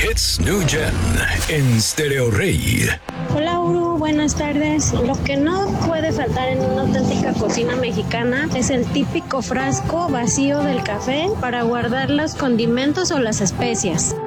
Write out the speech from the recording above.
Hits New Gen en Stereo Rey. Hola Uru, buenas tardes. Lo que no puede faltar en una auténtica cocina mexicana es el típico frasco vacío del café para guardar los condimentos o las especias.